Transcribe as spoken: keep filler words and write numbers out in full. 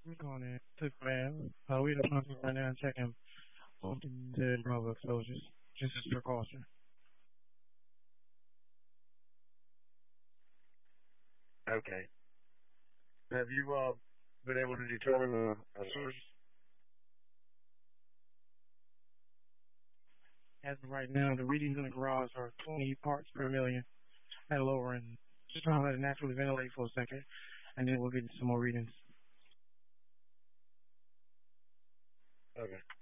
We're going in. Took man. Uh, we're the process right now checking both the brother soldiers. Just as precaution. Okay. Have you uh, been able to determine a, a source? As of right now, the readings in the garage are twenty parts per million at a lower end. Just trying to let it naturally ventilate for a second, and then we'll get some more readings. Okay.